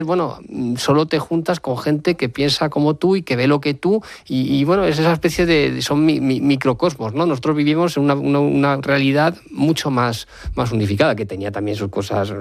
bueno, solo te juntas con gente que piensa como tú y que ve lo que tú, y bueno, es esa especie son microcosmos, ¿no? Nosotros vivimos en una realidad mucho más unificada, que tenía también sus cosas